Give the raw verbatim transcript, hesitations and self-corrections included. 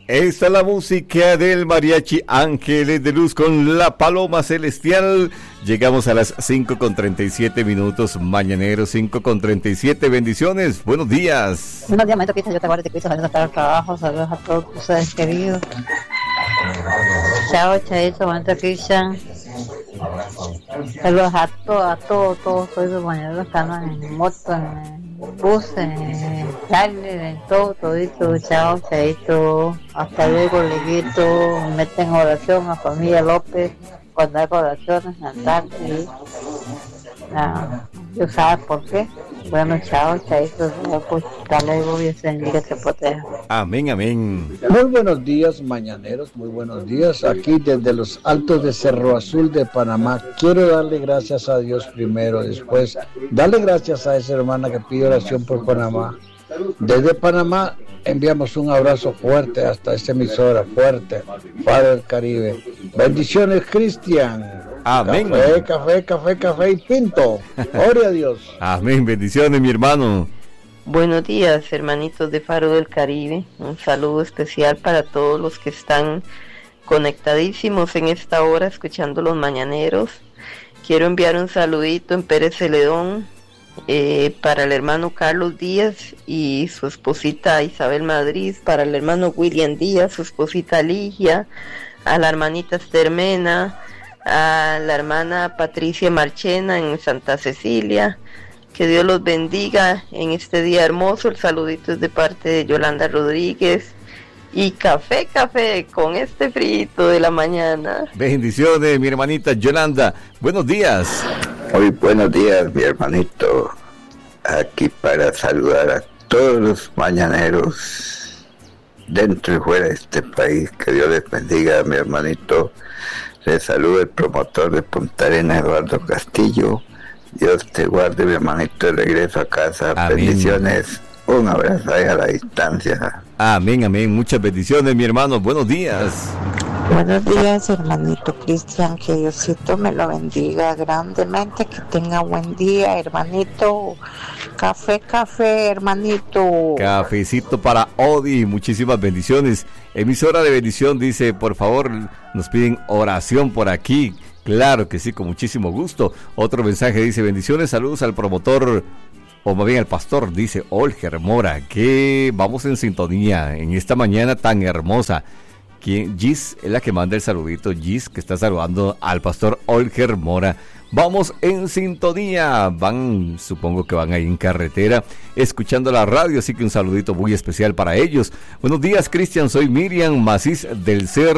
Esta es la música del mariachi Ángeles de Luz con la Paloma Celestial. Llegamos a las cinco con treinta y siete minutos, mañaneros, cinco con treinta y siete. Bendiciones, buenos días. Buenos días, maestro Cristian, yo te guardo de Cristo, saludos para el trabajo, saludos a todos ustedes queridos. Chao, chaito, maestro Cristian. Saludos a todos, a todos, todos, soy los mañaneros que andan en moto, en bus, en trailer, en todo, todito. Chao, chaito. Hasta luego, leguito. Me meten en oración a familia López cuando hay oraciones en la tarde. Ah, ¿yo sabes por qué? Bueno, chao, chaito. Pues hasta luego, Dios bendiga, te proteja. Amén, amén. Muy buenos días, mañaneros, muy buenos días. Aquí desde los altos de Cerro Azul de Panamá. Quiero darle gracias a Dios primero, después darle gracias a esa hermana que pide oración por Panamá. Desde Panamá enviamos un abrazo fuerte hasta esta emisora, fuerte, para el Caribe. Bendiciones, Cristian. Amén. Café, café, café, café y pinto. Gloria a Dios. Amén, bendiciones, mi hermano. Buenos días, hermanitos de Faro del Caribe. Un saludo especial para todos los que están conectadísimos en esta hora escuchando los mañaneros. Quiero enviar un saludito en Pérez Celedón eh, para el hermano Carlos Díaz y su esposita Isabel Madrid, para el hermano William Díaz, su esposita Ligia, a la hermanita Esther Mena, a la hermana Patricia Marchena en Santa Cecilia. Que Dios los bendiga en este día hermoso. El saludito es de parte de Yolanda Rodríguez. Y café, café, con este frito de la mañana. Bendiciones, mi hermanita Yolanda. Buenos días. Muy buenos días, mi hermanito. Aquí para saludar a todos los mañaneros dentro y fuera de este país. Que Dios les bendiga, mi hermanito. Les saluda el promotor de Punta Arenas, Eduardo Castillo. Dios te guarde, mi hermanito, de regreso a casa. Amén. Bendiciones. Un abrazo ahí a la distancia. Amén, amén. Muchas bendiciones, mi hermano. Buenos días. Buenos días, hermanito Cristian. Que Diosito me lo bendiga grandemente. Que tenga buen día, hermanito. Café, café, hermanito. Cafecito para Odi. Muchísimas bendiciones. Emisora de bendición dice, por favor, nos piden oración por aquí. Claro que sí, con muchísimo gusto. Otro mensaje dice, bendiciones, saludos al promotor, o más bien al pastor, dice Olger Mora, que vamos en sintonía en esta mañana tan hermosa. Quien, Gis es la que manda el saludito, Gis, que está saludando al pastor Olger Mora. Vamos en sintonía, van, supongo que van ahí en carretera, escuchando la radio, así que un saludito muy especial para ellos. Buenos días, Cristian, soy Miriam Macís del C